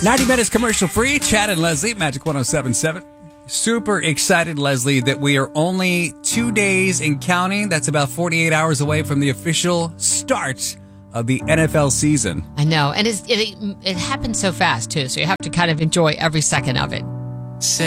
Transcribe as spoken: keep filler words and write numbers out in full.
ninety minutes commercial free. Chad and Leslie, Magic one oh seven point seven. Super excited, Leslie, that we are only two days in counting. That's about forty-eight hours away from the official start of the N F L season. I know. And it's, it, it happens so fast, too. So you have to kind of enjoy every second of it.